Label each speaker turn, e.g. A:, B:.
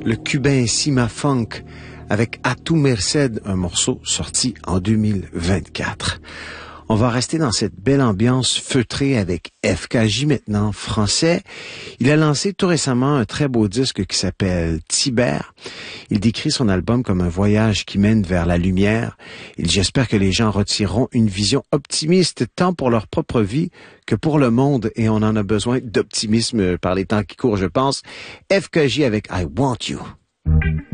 A: le cubain Cima Funk avec A tu Merced, un morceau sorti en 2024. On va rester dans cette belle ambiance feutrée avec FKJ maintenant, français. Il a lancé tout récemment un très beau disque qui s'appelle Tibère. Il décrit son album comme un voyage qui mène vers la lumière. J'espère que les gens retireront une vision optimiste tant pour leur propre vie que pour le monde, et on en a besoin d'optimisme par les temps qui courent, je pense. FKJ avec I Want You.